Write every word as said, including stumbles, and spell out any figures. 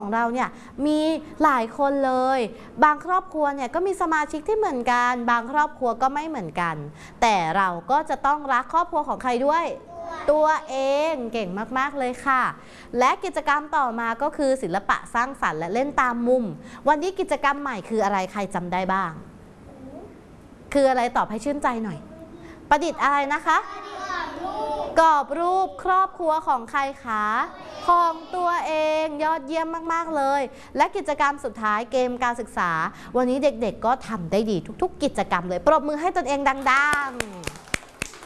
ของเราเนี่ยมีหลายคนเลยบางครอบครัวเนี่ยก็มีสมาชิกที่เหมือนกันบางครอบครัวก็ไม่เหมือนกันแต่เราก็จะต้องรักครอบครัวของใครด้วยตัวเองเก่งมากๆเลยค่ะและกิจกรรมต่อมาก็คือศิลปะสร้างสรรค์และเล่นตามมุมวันนี้กิจกรรมใหม่คืออะไรใครจำได้บ้างคืออะไรตอบให้ชื่นใจหน่อยประดิษฐ์อะไรนะคะกรอบรูปครอบครัวของใครคะของตัวเองยอดเยี่ยมมากๆเลยและกิจกรรมสุดท้ายเกมการศึกษาวันนี้เด็กๆก็ทำได้ดีทุกๆกิจกรรมเลยปรบมือให้ตนเองดังๆ